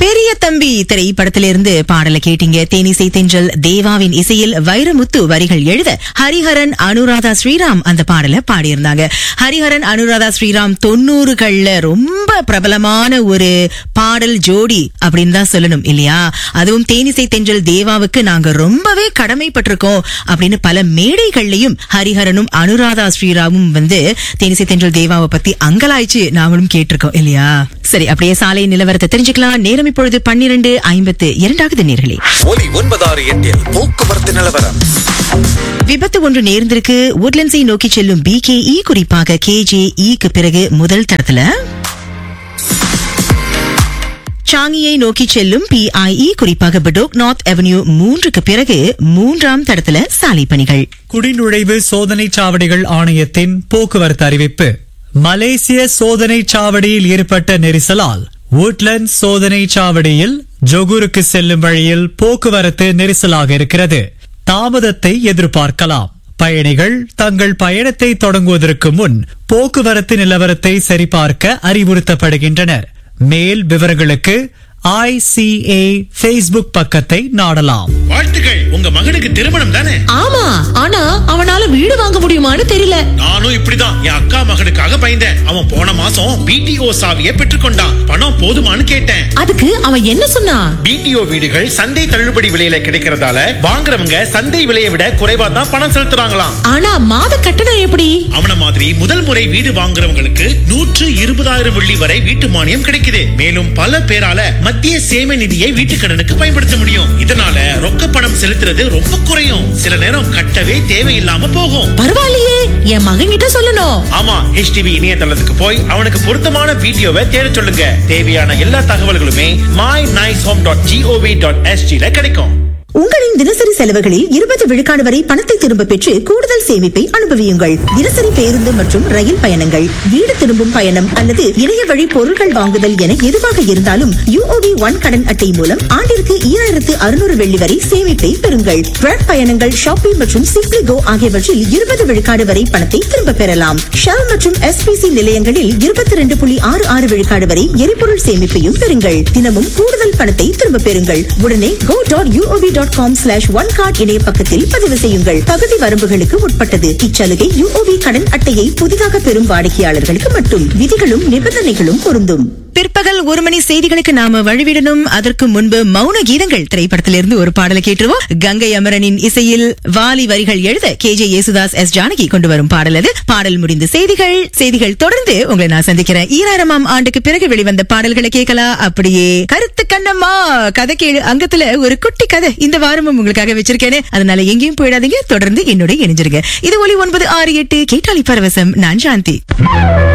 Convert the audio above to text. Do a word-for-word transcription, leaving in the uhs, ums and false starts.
பெரிய தம்பி திரைப்படத்திலிருந்து பாடலை கேட்டீங்க. தேனிசை தென்றல் தேவாவின் இசையில் வைரமுத்து வரிகள் எழுத ஹரிஹரன் அனுராதா ஸ்ரீராம் அந்த பாடலை பாடியிருந்தாங்க. ஹரிஹரன் அனுராதா ஸ்ரீராம் தொண்ணூறுகள்ல ரொம்ப பிரபலமான ஒரு பாடல் ஜோடி அப்படின்னு தான் சொல்லணும் இல்லையா? அதுவும் தேனிசை தென்றல் தேவாவுக்கு நாங்க ரொம்பவே கடமைப்பட்டிருக்கோம் அப்படின்னு பல மேடைகள்லயும் ஹரிஹரனும் அனுராதா ஸ்ரீராமும் வந்து தேனிசை தென்றல் தேவாவை பத்தி அங்கலாய்ச்சி நாமளும் கேட்டிருக்கோம் இல்லையா? சரி, அப்படியே சாலை நிலவரத்தை தெரிஞ்சுக்கலாம். நேரம் இப்பொழுது பன்னிரண்டு ஐம்பத்து இரண்டாவது நேர்களே. ஒலி ஒன்பதாறு எட்டில் போக்குவரத்து நிலவரம். விபத்து ஒன்று நேர்ந்திருக்கு. உட்லண்ட்ஸை நோக்கி செல்லும் பி கே இ, குறிப்பாக கே ஜே இக்கு பிறகு முதல் தடத்துல. சாங்கியை நோக்கி செல்லும் பி ஐ இ, குறிப்பாக பெடோக் நார்த் அவென்யூ மூன்றுக்கு பிறகு மூன்றாம் தடத்துல சாலை பணிகள். குடிநுழைவு சோதனை சாவடிகள் ஆணையத்தின் போக்குவரத்து அறிவிப்பு. மலேசிய சோதனை சாவடியில் ஏற்பட்ட நெரிசலால் உட்லண்ட் சோதனை சாவடியில் ஜொகூருக்கு செல்லும் வழியில் போக்குவரத்து நெரிசலாக இருக்கிறது. தாமதத்தை எதிர்பார்க்கலாம். பயணிகள் தங்கள் பயணத்தை தொடங்குவதற்கு முன் போக்குவரத்து நிலவரத்தை சரிபார்க்க அறிவுறுத்தப்படுகின்றனர். மேல் விவரங்களுக்கு ஐ சி ஏ Facebook பக்கத்தை நாடலாம். வாழ்த்துக்கள், உங்க மகனுக்கு திருமணம் தானே? ஆமா, ஆனா அவனால வீடு வாங்க முடியுமான்னு தெரியல. நானும் இப்படிதான் என் அக்கா மகனுக்காக பயந்தேன். அவன் போன மாசம் பி டி ஓ சாவியை பெற்றுக்கொண்டான். பணம் போதுமான்னு கேட்டேன். அதுக்கு அவன் என்ன சொன்னா? பி டி ஓ வீடுகள் சந்தை தள்ளுபடி விலையில கிடைக்கிறதால வாங்குறவங்க சந்தை விலையை விட குறைவா தான் பணம் செலுத்துறாங்களாம். ஆனா மாத கட்டணம் எப்படி? அவன மாதிரி முதல் முறை வீடு வாங்குறவங்களுக்கு நூற்று இருபதாயிரம் வெள்ளி வரை வீட்டு மானியம் கிடைக்குது. மேலும் பல பேரால மத்திய சேம நிதியை வீட்டு கடனுக்கு பயன்படுத்த முடியும். இதனால ரொக்க பணம் செலுத்துறது ரொம்ப குறையும். சில நேரம் கட்டவே தேவையில்லாம போகும். பரவாயில்லையே, என் மகன் கிட்ட சொல்லணும். ஆமா, ஹெச் டி வி இணையதளத்துக்கு போய் அவனுக்கு பொருத்தமான வீடியோவை தேட சொல்லுங்க. தேவையான எல்லா தகவல்களுமே my nice home dot gov dot SG ல கிடைக்கும். உங்களின் தினசரி செலவுகளில் இருபது விழுக்காடு வரை பணத்தை திரும்ப பெற்று கூடுதல் சேமிப்பை அனுபவியுங்கள். தினசரி பேருந்து மற்றும் ரயில் பயணங்கள், வீடு திரும்பும் பயணம் அல்லது இணைய வழி பொருட்கள் வாங்குதல் என எதுவாக இருந்தாலும் யூஓபி ஒன் கடன் அட்டை மூலம் ஆண்டிற்கு ஈராயிரத்து அறுநூறு வெள்ளி வரை சேமிப்பை பெறுங்கள். ட்ராக் பயணங்கள், ஷாப்பிங் மற்றும் சிப்ளி கோ ஆகியவற்றில் இருபது விழுக்காடு வரை பணத்தை திரும்ப பெறலாம். ஷெல் மற்றும் எஸ் பி சி நிலையங்களில் இருபத்தி ரெண்டு புள்ளி ஆறு ஆறு விழுக்காடு வரை எரிபொருள் சேமிப்பையும் பெறுங்கள். தினமும் கூடுதல் பணத்தை திரும்ப பெறுங்கள். உடனே go dot UOB dot com slash one card இணைய பக்கத்தில் பதிவு செய்யுங்கள். தகுதி வரம்புகளுக்கு உட்பட்டது. இச்சலுகை யூஓபி கடன் அட்டையை புதிதாக பெறும் வாடிக்கையாளர்களுக்கு மட்டும். விதிகளும் நிபந்தனைகளும் பொருந்தும். பிற்பகல் ஒரு மணி செய்திகளுக்கு நாம வழிவிடணும். அதற்கு முன்பு மௌன கீதங்கள் திரைப்படத்திலிருந்து ஒரு பாடலை கேட்டுருவோம். கங்கை அமரனின் இசையில் வாலி வரிகள் எழுத K J Yesudas, S Janaki கொண்டு வரும் பாடல் அது. பாடல் முடிந்த செய்திகள் செய்திகள் தொடர்ந்து உங்களை நான் சந்திக்கிறேன். ஈராயிரமாம் ஆண்டுக்கு பிறகு வெளிவந்த பாடல்களை கேட்கலாம். அப்படியே கருத்து கண்ணம்மா கதை கேளு அங்கத்துல ஒரு குட்டி கதை இந்த வாரமும் உங்களுக்காக வச்சிருக்கேனே. அதனால எங்கேயும் போயிடாதீங்க, தொடர்ந்து என்னோட இணைஞ்சிருங்க. இது ஒலி ஒன்பது ஆறு எட்டு கேட்டாளி பரவசம். நான் சாந்தி.